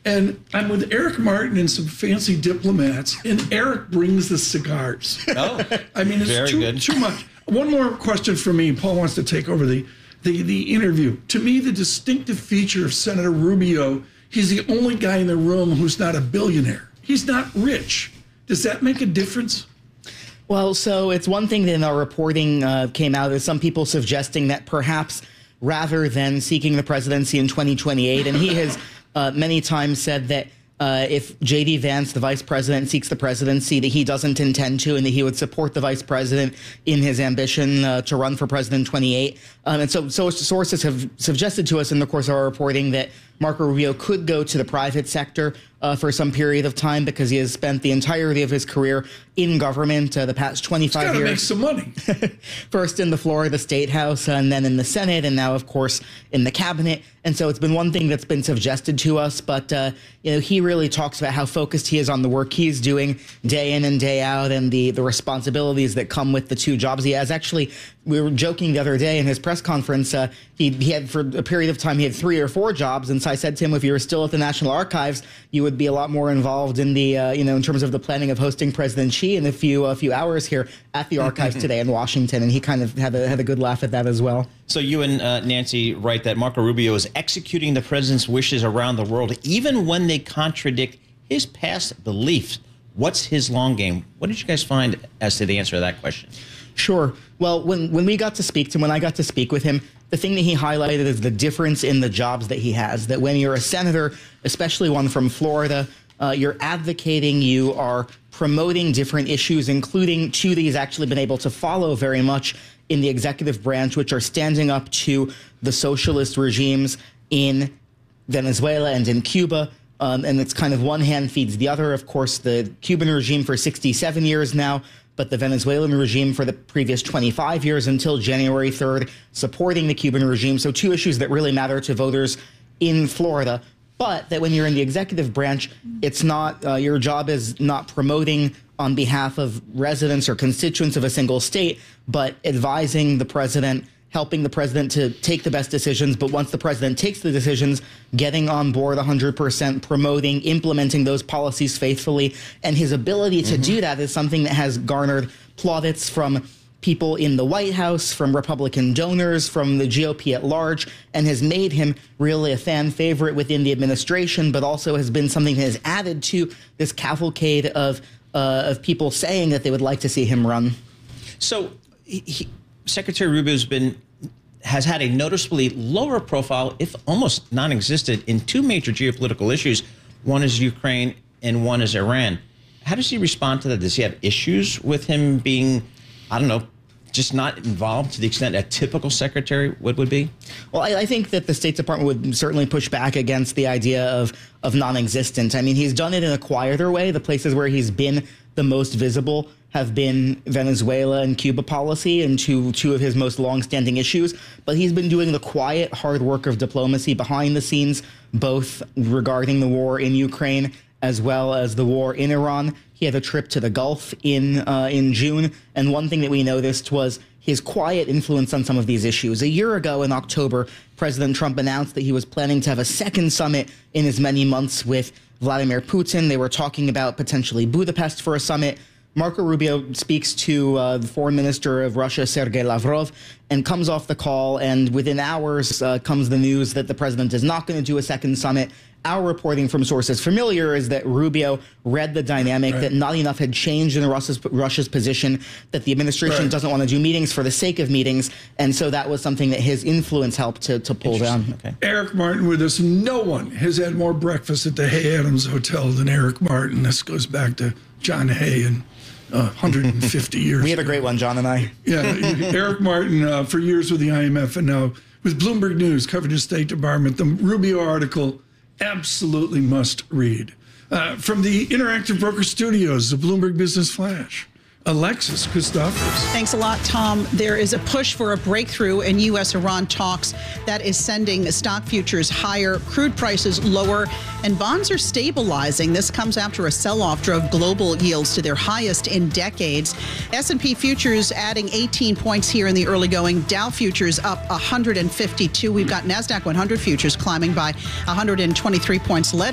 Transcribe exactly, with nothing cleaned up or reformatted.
And I'm with Eric Martin and some fancy diplomats, and Eric brings the cigars. Oh, I mean, it's very too, good. too much. One more question for me. Paul wants to take over the, the, the interview. To me, the distinctive feature of Senator Rubio, he's the only guy in the room who's not a billionaire. He's not rich. Does that make a difference? Well, so it's one thing that in our reporting uh, came out is some people suggesting that perhaps rather than seeking the presidency in twenty twenty-eight, and he has uh, many times said that uh, if J D Vance, the vice president, seeks the presidency, that he doesn't intend to, and that he would support the vice president in his ambition uh, to run for president in twenty-eight. Um, and so, so sources have suggested to us in the course of our reporting that Marco Rubio could go to the private sector uh, for some period of time because he has spent the entirety of his career in government uh, the past twenty-five years. Make some money. First in the Florida State House and then in the Senate and now, of course, in the cabinet. And so it's been one thing that's been suggested to us. But, uh, you know, he really talks about how focused he is on the work he's doing day in and day out and the, the responsibilities that come with the two jobs he has. Actually, we were joking the other day in his press conference. Uh, he, he had for a period of time, he had three or four jobs. And so I said to him, if you were still at the National Archives, you would be a lot more involved in the, uh, you know, in terms of the planning of hosting President Xi in a few, a few hours here at the archives today in Washington. And he kind of had a, had a good laugh at that as well. So you and uh, Nancy write that Marco Rubio is executing the president's wishes around the world, even when they contradict his past beliefs. What's his long game? What did you guys find as to the answer to that question? Sure. Well, when, when we got to speak to him, when I got to speak with him, the thing that he highlighted is the difference in the jobs that he has, that when you're a senator, especially one from Florida, uh, you're advocating, you are promoting different issues, including two that he's actually been able to follow very much in the executive branch, which are standing up to the socialist regimes in Venezuela and in Cuba. Um, and it's kind of one hand feeds the other. Of course, the Cuban regime for sixty-seven years now, but the Venezuelan regime for the previous twenty-five years until January third, supporting the Cuban regime. So two issues that really matter to voters in Florida. But that when you're in the executive branch, it's not, uh, your job is not promoting on behalf of residents or constituents of a single state, but advising the president, helping the president to take the best decisions. But once the president takes the decisions, getting on board one hundred percent, promoting, implementing those policies faithfully. And his ability to mm-hmm. do that is something that has garnered plaudits from people in the White House, from Republican donors, from the G O P at large, and has made him really a fan favorite within the administration, but also has been something that has added to this cavalcade of uh, of people saying that they would like to see him run. So he, he, Secretary Rubio's been has had a noticeably lower profile, if almost non-existent, in two major geopolitical issues. One is Ukraine and one is Iran. How does he respond to that? Does he have issues with him being, I don't know, just not involved to the extent a typical secretary would, would be? Well, I, I think that the State Department would certainly push back against the idea of, of non-existent. I mean, he's done it in a quieter way. The places where he's been the most visible have been Venezuela and Cuba policy, and two, two of his most long-standing issues. But he's been doing the quiet, hard work of diplomacy behind the scenes, both regarding the war in Ukraine as well as the war in Iran. He had a trip to the Gulf in uh, in June, and one thing that we noticed was his quiet influence on some of these issues. A year ago in October, President Trump announced that he was planning to have a second summit in as many months with Vladimir Putin. They were talking about potentially Budapest for a summit. Marco Rubio speaks to uh, the foreign minister of Russia, Sergei Lavrov, and comes off the call, and within hours uh, comes the news that the president is not going to do a second summit. Our reporting from sources familiar is that Rubio read the dynamic, right, that not enough had changed in Russia's, Russia's position, that the administration right. doesn't want to do meetings for the sake of meetings, and so that was something that his influence helped to, to pull down. Okay. Eric Martin with us. No one has had more breakfast at the Hay Adams Hotel than Eric Martin. This goes back to John Hay and Uh, one hundred fifty years. We had a great one, John and I. Yeah, Eric Martin, uh, for years with the I M F and now with Bloomberg News, covered the State Department. The Rubio article, absolutely must read. Uh, from the Interactive Broker Studios, the Bloomberg Business Flash, Alexis Christophers. Thanks a lot, Tom. There is a push for a breakthrough in U S Iran talks that is sending stock futures higher, crude prices lower, and bonds are stabilizing. This comes after a sell-off drove global yields to their highest in decades. S and P futures adding eighteen points here in the early going. Dow futures up one hundred fifty-two. We've got NASDAQ one hundred futures climbing by one hundred twenty-three points, led